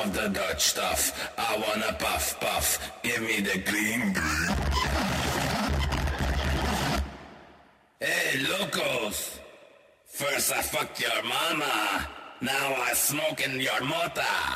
of the Dutch stuff. I wanna puff, puff. Give me the green, green. Hey, locos. First I fucked your mama. Now I smoke in your mota.